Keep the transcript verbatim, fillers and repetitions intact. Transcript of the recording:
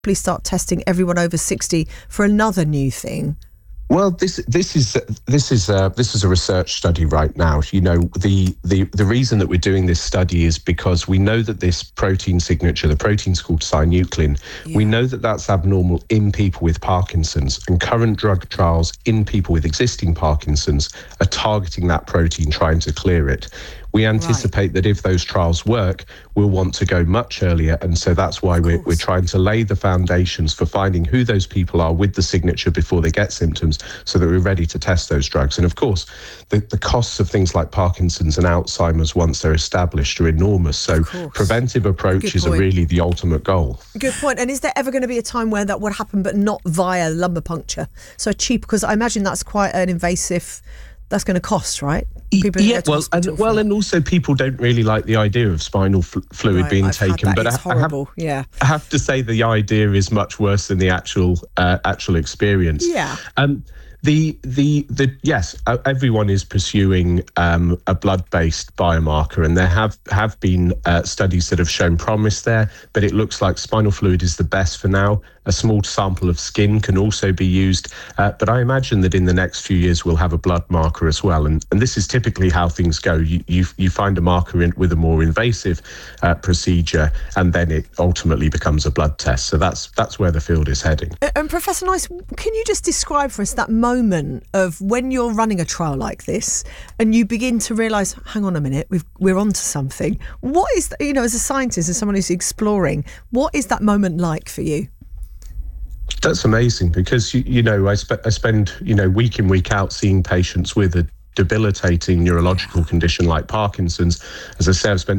please start testing everyone over sixty for another new thing? Well, this this is this is a, this is a research study right now. You know, the, the the reason that we're doing this study is because we know that this protein signature, the protein's called synuclein. Yeah. We know that that's abnormal in people with Parkinson's, and current drug trials in people with existing Parkinson's are targeting that protein, trying to clear it. We anticipate right. that if those trials work, we'll want to go much earlier. And so that's why we're, we're trying to lay the foundations for finding who those people are with the signature before they get symptoms, so that we're ready to test those drugs. And of course, the, the costs of things like Parkinson's and Alzheimer's, once they're established, are enormous. So preventive approaches are really the ultimate goal. Good point. And is there ever going to be a time where that would happen, but not via lumbar puncture? So cheap, because I imagine that's quite an invasive... That's going to cost, right? People yeah, well, and, well, and also people don't really like the idea of spinal fl- fluid right, being I've taken. Had that. But it's I, horrible. I have, yeah, I have to say the idea is much worse than the actual uh, actual experience. Yeah. Um, The the the yes, everyone is pursuing um, a blood-based biomarker, and there have have been uh, studies that have shown promise there. But it looks like spinal fluid is the best for now. A small sample of skin can also be used, uh, but I imagine that in the next few years we'll have a blood marker as well. And and this is typically how things go. You you, you find a marker in, with a more invasive uh, procedure, and then it ultimately becomes a blood test. So that's that's where the field is heading. And, and Professor Nice, can you just describe for us that moment? moment of when you're running a trial like this and you begin to realise, hang on a minute, we've, we're onto something. What is, you know, as a scientist, as someone who's exploring, what is that moment like for you? That's amazing, because, you, you know, I, spe- I spend, you know, week in, week out seeing patients with a debilitating neurological condition like Parkinson's. As I say, I've spent